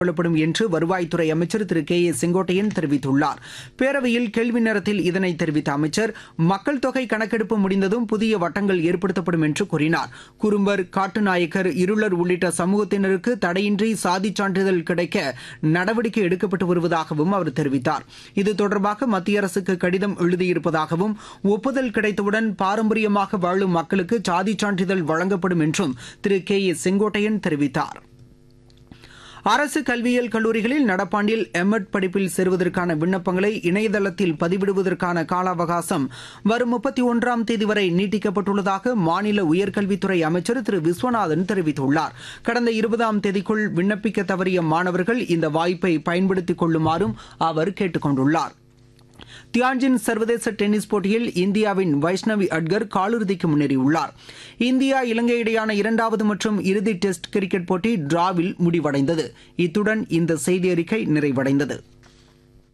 கொள்ளப்படும் என்று வருவாய்த்துறை அமைச்சர் திரு கே ஏ செங்கோட்டையன் தெரிவித்துள்ளார். பேரவையில் கேள்வி நேரத்தில் இதனை தெரிவித்த அமைச்சர், மக்கள் தொகை கணக்கெடுப்பு முடிந்ததும் புதிய வட்டங்கள் ஏற்படுத்தப்படும் என்று கூறினார். குறும்பர், காட்டுநாயக்கர், இருளர் உள்ளிட்ட சமூகத்தினருக்கு தடையின்றி சாதிச் சான்றிதழ் கிடைக்க நடவடிக்கை எடுக்கப்பட்டு வருவதாகவும் அவர் தெரிவித்தார். இது தொடர்பாக மத்திய அரசுக்கு கடிதம் எழுதியிருப்பதாகவும், ஒப்புதல் கிடைத்தவுடன் பாரம்பரியமாக வாழும் மக்களுக்கு சாதிச் சான்றிதழ் வழங்கப்படும் என்றும் திரு கே ஏ செங்கோட்டையன் தெரிவித்தார். அரசு கல்வியியல் கல்லூரிகளில் நடப்பாண்டில் எம்எட் படிப்பில் சேருவதற்கான விண்ணப்பங்களை இணையதளத்தில் பதிவிடுவதற்கான கால அவகாசம் வரும் 31ஆம் தேதி வரை நீட்டிக்கப்பட்டுள்ளதாக மாநில உயர்கல்வித்துறை அமைச்சர் திரு விஸ்வநாதன் தெரிவித்துள்ளார். கடந்த 20ஆம் தேதிக்குள் விண்ணப்பிக்க தவறிய மாணவர்கள் இந்த வாய்ப்பை பயன்படுத்திக் கொள்ளுமாறும் அவர் கேட்டுக் கொண்டுள்ளார். தியான்ஜின் சர்வதேச டென்னிஸ் போட்டியில் இந்தியாவின் வைஷ்ணவி அட்கர் காலிறுதிக்கு முன்னேறியுள்ளார். இந்தியா இலங்கை இடையான 2வது மற்றும் இறுதி டெஸ்ட் கிரிக்கெட் போட்டி டிராவில் முடிவடைந்தது. இத்துடன் இந்த செய்தியறிக்கை நிறைவடைந்தது.